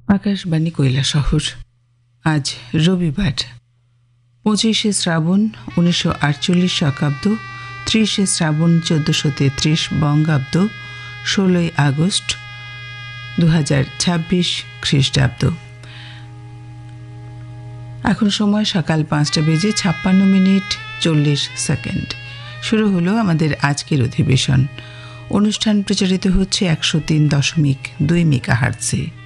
আকাশবাণী কৈলাসহর। আজ রবিবার 25শে শ্রাবণ 1948 শকাব্দ, 30শে শ্রাবণ 1433 বঙ্গাব্দ, 16ই আগস্ট 2026 খ্রিস্টাব্দ। এখন সময় সকাল 5:56 শুরু হলো আমাদের আজকের অধিবেশন। অনুষ্ঠান প্রচারিত হচ্ছে 103.2 মেগাহার্টজে।